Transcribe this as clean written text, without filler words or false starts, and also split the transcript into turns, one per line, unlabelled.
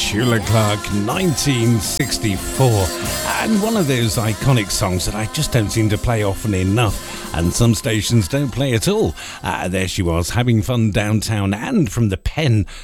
Petula Clark, 1964, and one of those iconic songs that I just don't seem to play often enough, and some stations don't play at all. There she was, having fun downtown, and from the pen